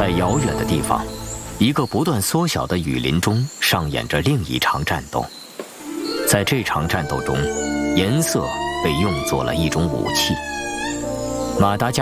在遥远的地方，一个不断缩小的雨林中上演着另一场战斗。在这场战斗中，颜色被用作了一种武器。马达加